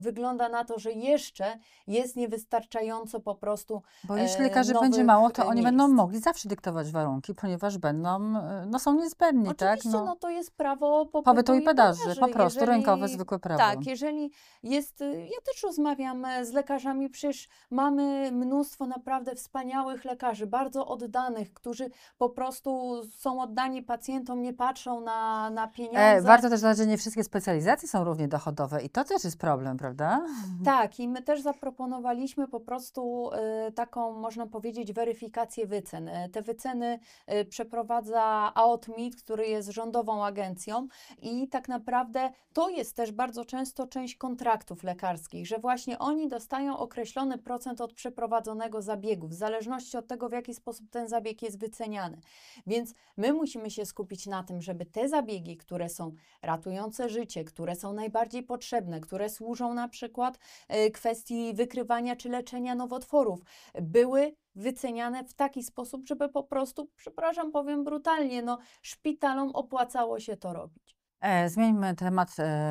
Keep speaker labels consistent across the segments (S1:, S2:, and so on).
S1: wygląda na to, że jeszcze jest niewystarczająco po prostu
S2: Bo jeśli lekarzy będzie mało, to oni będą mogli zawsze dyktować warunki, ponieważ będą, no są niezbędni, tak?
S1: Oczywiście,
S2: No,
S1: no to jest prawo
S2: pobytu
S1: pobytu
S2: i
S1: i
S2: podaży, po prostu,
S1: jeżeli,
S2: rynkowe, zwykłe prawo.
S1: tak, jeżeli jest, ja też rozmawiam z lekarzami, przecież mamy mnóstwo naprawdę wspaniałych lekarzy, bardzo oddanych, którzy po prostu są oddani pacjentom, nie patrzą na pieniądze.
S2: Warto też dodać, że nie wszystkie specjalizacje są równie dochodowe i to też jest problem, prawda?
S1: Tak, i my też zaproponowaliśmy po prostu taką, można powiedzieć, weryfikację wycen. Te wyceny przeprowadza AOTMIT, który jest rządową agencją i tak naprawdę to jest też bardzo często część kontraktów lekarskich, że właśnie oni dostają określony procent od przeprowadzonego zabiegu, w zależności od tego, w jaki sposób ten zabieg jest wyceniany. Więc my musimy się skupić na tym, żeby te zabiegi, które są ratujące życie, które są najbardziej potrzebne, które służą na przykład kwestii wykrywania czy leczenia nowotworów, były wyceniane w taki sposób, żeby po prostu, przepraszam, powiem brutalnie, no szpitalom opłacało się to robić.
S2: Zmieńmy temat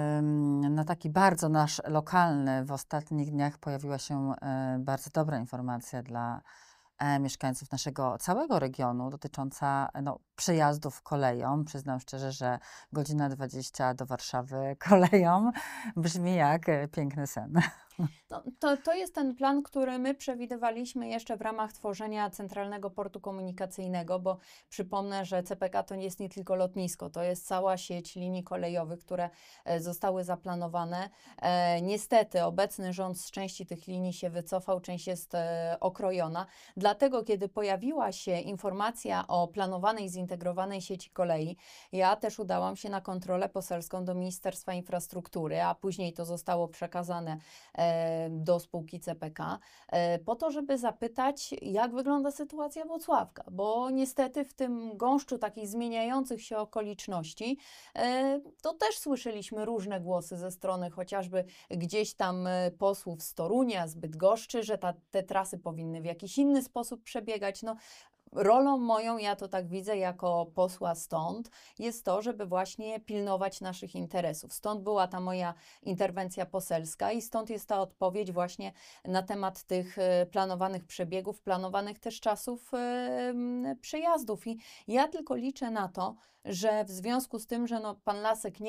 S2: na taki bardzo nasz lokalny. W ostatnich dniach pojawiła się bardzo dobra informacja dla mieszkańców naszego całego regionu dotycząca przejazdów koleją. Przyznam szczerze, że godzina 20 do Warszawy koleją brzmi jak piękny sen.
S1: No, to jest ten plan, który my przewidywaliśmy jeszcze w ramach tworzenia Centralnego Portu Komunikacyjnego, bo przypomnę, że CPK to nie jest nie tylko lotnisko, to jest cała sieć linii kolejowych, które zostały zaplanowane. Niestety obecny rząd z części tych linii się wycofał, część jest okrojona. Dlatego, kiedy pojawiła się informacja o planowanej zintegrowanej sieci kolei, ja też udałam się na kontrolę poselską do Ministerstwa Infrastruktury, a później to zostało przekazane do spółki CPK, po to, żeby zapytać, jak wygląda sytuacja Włocławka, bo niestety w tym gąszczu takich zmieniających się okoliczności, to też słyszeliśmy różne głosy ze strony chociażby gdzieś tam posłów z Torunia, z Bydgoszczy, że te trasy powinny w jakiś inny sposób przebiegać. No, rolą moją, ja to tak widzę jako posła stąd, jest to, żeby właśnie pilnować naszych interesów. Stąd była ta moja interwencja poselska i stąd jest ta odpowiedź właśnie na temat tych planowanych przebiegów, planowanych też czasów przejazdów. I ja tylko liczę na to, że w związku z tym, że pan Lasek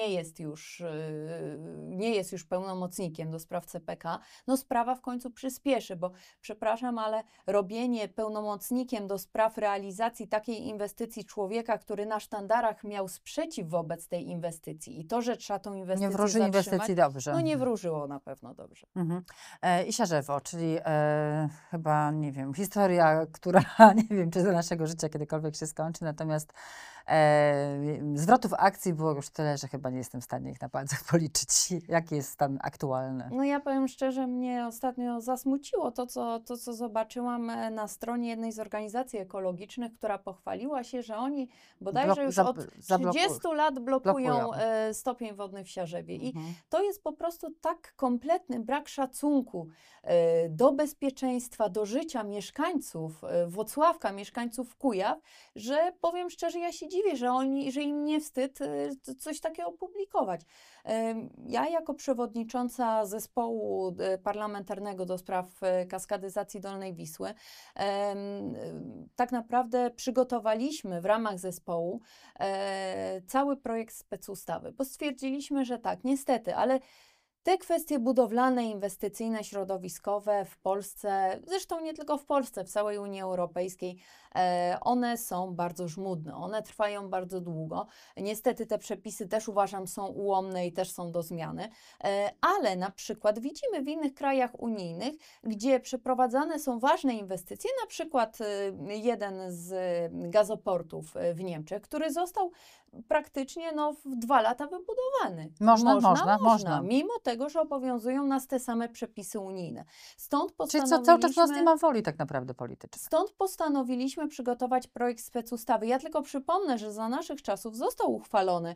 S1: nie jest już pełnomocnikiem do spraw CPK, no sprawa w końcu przyspieszy, bo przepraszam, ale robienie pełnomocnikiem do spraw realizacji takiej inwestycji człowieka, który na sztandarach miał sprzeciw wobec tej inwestycji i to, że trzeba tą inwestycję
S2: Nie wróży
S1: zatrzymać,
S2: inwestycji dobrze.
S1: no nie wróżyło na pewno dobrze.
S2: I Siarzewo, czyli chyba, nie wiem, historia, która nie wiem, czy do naszego życia kiedykolwiek się skończy, natomiast zwrotów akcji było już tyle, że chyba nie jestem w stanie ich na palcach policzyć. Jaki jest stan aktualny?
S1: No ja powiem szczerze, mnie ostatnio zasmuciło to, co zobaczyłam na stronie jednej z organizacji ekologicznych, która pochwaliła się, że oni bodajże już od 30 lat blokują stopień wodny w Siarzewie. I to jest po prostu tak kompletny brak szacunku do bezpieczeństwa, do życia mieszkańców Włocławka, mieszkańców Kujaw, że powiem szczerze, ja się dziwię, że im nie wstyd coś takiego publikować. Ja jako przewodnicząca zespołu parlamentarnego do spraw kaskadyzacji Dolnej Wisły tak naprawdę przygotowaliśmy w ramach zespołu cały projekt specustawy, bo stwierdziliśmy, że tak, niestety, ale te kwestie budowlane, inwestycyjne, środowiskowe w Polsce, zresztą nie tylko w Polsce, w całej Unii Europejskiej, one są bardzo żmudne, one trwają bardzo długo. Niestety te przepisy też uważam są ułomne i też są do zmiany, ale na przykład widzimy w innych krajach unijnych, gdzie przeprowadzane są ważne inwestycje, na przykład jeden z gazoportów w Niemczech, który został praktycznie w 2 lata wybudowany. Można. Mimo tego, że obowiązują nas te same przepisy unijne. Stąd postanowiliśmy...
S2: Czyli cały czas nas nie ma woli tak naprawdę politycznej.
S1: Stąd postanowiliśmy przygotować projekt specustawy. Ja tylko przypomnę, że za naszych czasów został uchwalony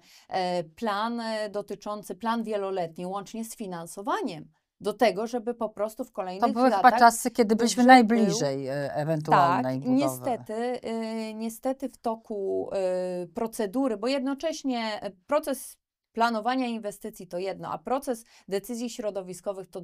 S1: plan wieloletni, łącznie z finansowaniem. Do tego, żeby po prostu w kolejnych latach...
S2: To były chyba czasy, kiedy byliśmy najbliżej ewentualnej budowy.
S1: Niestety w toku procedury, bo jednocześnie proces planowania inwestycji to jedno, a proces decyzji środowiskowych to